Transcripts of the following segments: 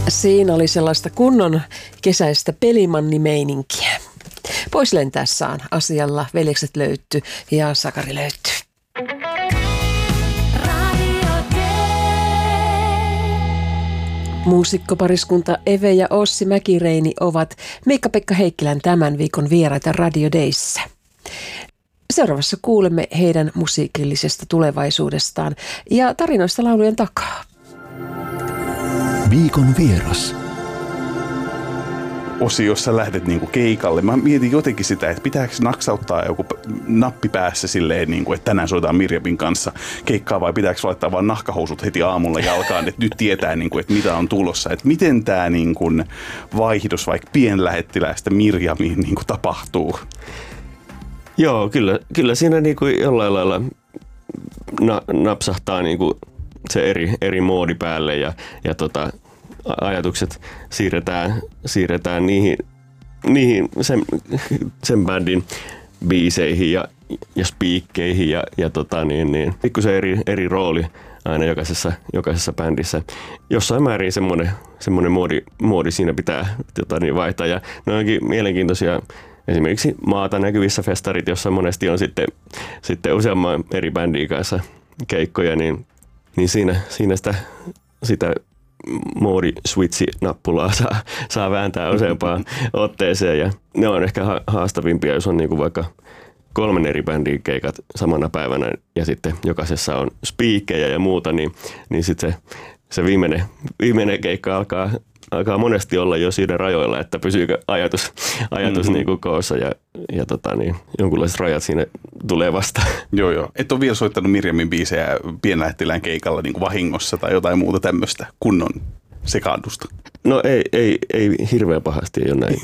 Siinä oli sellaista kunnon kesäistä pelimannimeininkiä. Pois lentää saan asialla veljekset löytty ja Sakari löytty. Muusikkopariskunta Eve ja Ossi Mäkireini ovat Miikka-Pekka Heikkilän tämän viikon vieraita Radio Dayssä. Seuraavassa kuulemme heidän musiikillisesta tulevaisuudestaan ja tarinoista laulujen takaa. Viikon vieras. Ossi, jos sä lähdet niinku keikalle, mä mietin jotenkin sitä, että pitääkö naksauttaa joku nappi päässä silleen, niinku, että tänään soitaan Mirjamin kanssa keikkaa, vai pitääkö laittaa vaan nahkahousut heti aamulla jalkaan, että nyt tietää, niinku, että mitä on tulossa. Että miten tämä niinku, vaihdos vaikka pienlähettiläistä Mirjamiin niinku, tapahtuu? Joo, kyllä siinä niinku jollain lailla napsahtaa niinku se eri moodi päälle ja ajatukset siirretään niihin sen bändin biiseihin ja spiikkeihin ja pikkusen eri rooli aina jokaisessa bändissä. Jossain määrin semmoinen moodi siinä pitää vaihtaa ja ne onkin mielenkiintoisia. Esimerkiksi maata näkyvissä festarit, jossa monesti on sitten useamman eri bändin kanssa keikkoja, niin siinä sitä moodi-switchi-nappulaa saa vääntää useampaan otteeseen. Ja ne on ehkä haastavimpia, jos on niinku vaikka 3 eri bändin keikat samana päivänä ja sitten jokaisessa on spiikkejä ja muuta, niin sitten se viimeinen keikka alkaa monesti olla jo siinä rajoilla, että pysyykö ajatus niinku koossa ja jonkunlaiset rajat siinä tulee vastaan. Joo. Et ole vielä soittanut Mirjamin biisejä pienlähettilään keikalla niinku vahingossa tai jotain muuta tämmöistä kunnon sekaannusta? No ei hirveän pahasti, ei ole näin.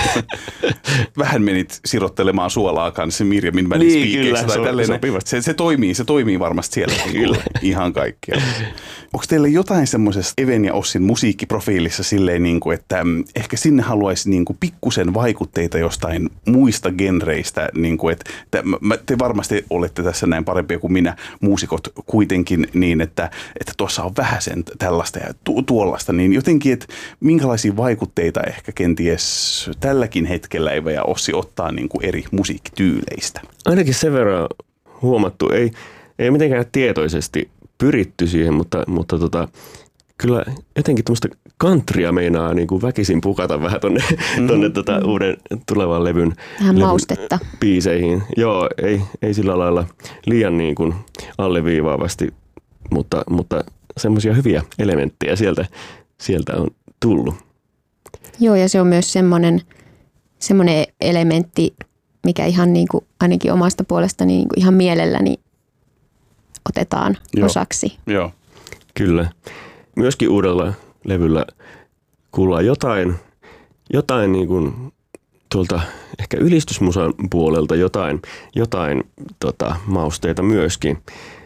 Vähän menit sirottelemaan suolaa kanssa Mirjamin välispiikeissä tai tälleen. Se toimii varmasti siellä. Kyllä. Ihan kaikkia. Onko teillä jotain semmoisessa Even ja Ossin musiikkiprofiilissa silleen, että ehkä sinne haluaisi pikkusen vaikutteita jostain muista genreistä, että te varmasti olette tässä näin parempia kuin minä, muusikot kuitenkin niin, että tuossa on vähäsen tällaista ja tuollaista, niin jotenkin, että minkälaisia vaikutteita ehkä kenties tälläkin hetkellä Eve ja Ossi ottaa eri musiikkityyleistä? Ainakin sen verran huomattu, ei mitenkään tietoisesti pyritty siihen, mutta kyllä jotenkin tuommoista countrya meinaa väkisin pukata vähän tonne uuden tulevan levyn maustetta biiseihin. Joo, ei sillä lailla liian alleviivaavasti, mutta semmoisia hyviä elementtejä sieltä on tullut. Joo, ja se on myös semmoinen elementti, mikä ihan ainakin omasta puolestani ihan mielelläni otetaan osaksi. Joo. Kyllä. Myöskin uudella levyllä kuullaan jotain tuolta ehkä ylistysmusan puolelta jotain mausteita myöskin,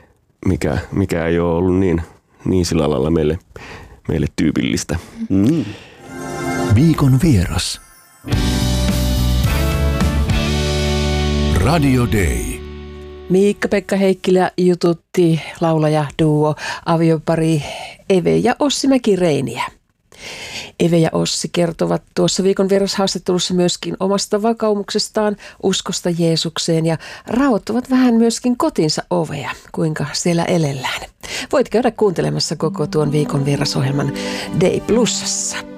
mikä ei ole ollut niin sillä lailla meille tyypillistä. Viikon vieras. Radio Day. Miikka-Pekka Heikkilä jututti laulajaduo aviopari Eve ja Ossi Mäkireiniä. Eve ja Ossi kertovat tuossa viikon vierashaastattelussa myöskin omasta vakaumuksestaan, uskosta Jeesukseen ja raottavat vähän myöskin kotinsa ovea, kuinka siellä elellään. Voit käydä kuuntelemassa koko tuon viikon vierasohjelman Day Plusassa.